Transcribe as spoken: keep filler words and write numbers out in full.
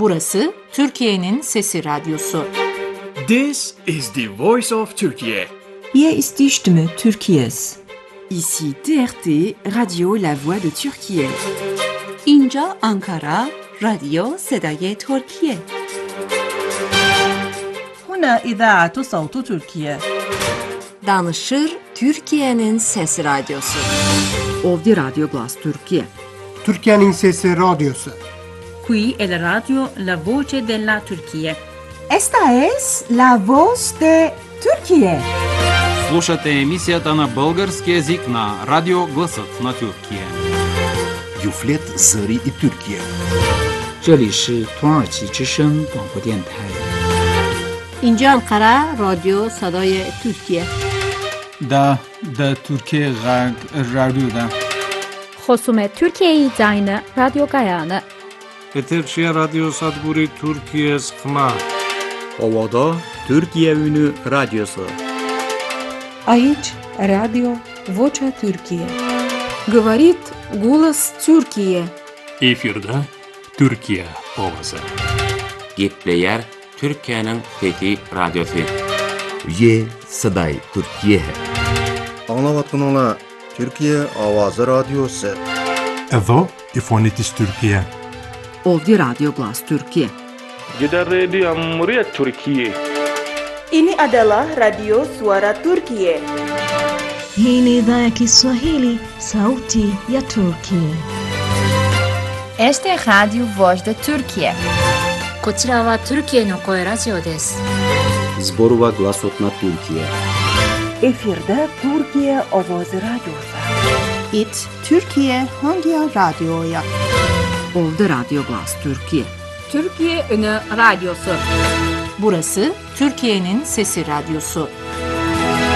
Burası Türkiye'nin Sesi Radyosu. This is the voice of Turkey. Hier ist die Stimme Türkiye's. Ici T R T, Radio La Voix de Türkiye. اینجا آنکارا، رادیو صدای ترکیه. هنا إذاعة صوت تركيا. Danışır Türkiye'nin Sesi Radyosu. Ovdje Radio Glas Türkiye. Türkiye'nin Sesi Radyosu. Qui è la radio La Voce della Turchia. Esta es la voz de Türkiye. Слушате емисията на български език на Радио Гласът на Türkiye. Юфлет Зари и Türkiye. 这里是土耳其之声广播电台。 اینجا انقره رادیو صدای ترکیه. دا دا Türkiye Radyo'da. خصوم Türkiye'yi dayını Radyo Gayanı. Eterşehir Radyo Sadguri Türkiye Sıkma. Ovada Türkiye Ünü Radyosu. Aici Radio Vocea Türkiye. Говорит голос Türkiye. Efirde Türkiye Ovası. Gitleyer Türkiye'nin Fethi Radyosu. Ye Saday Türkiye. Anlavatınla Türkiye Avazı Radyosu. Evo İfonitis Türkiye. Ovdje Radio Glas Türkiye. Gider Radio Cumhuriyet Türkiye. Ini adalah Radio Suara Turkiye. Hii ni idhaa ya Kiswahili, Sauti ya Turkiye. Este é Radio Voz de Turkiye. こちらはトルキエの声ラジオです。 Zborova Glasot na Türkiye. Efirde Türkiye Avazı Radyosu. İt Türkiye hangi radyoya? Ovdje Radio Glas Türkiye. Türkiye Ünü Radyosu. Burası Türkiye'nin Sesi Radyosu.